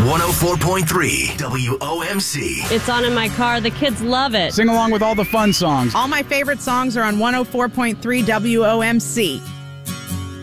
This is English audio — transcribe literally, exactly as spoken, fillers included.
one oh four point three W O M C. It's on in my car. The kids love it. Sing along with all the fun songs. All my favorite songs are on one oh four point three W O M C.